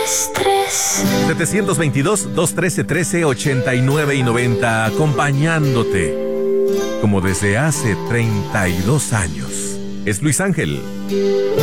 estrés. 722-213-1389 y 90, acompañándote como desde hace 32 años. Es Luis Ángel.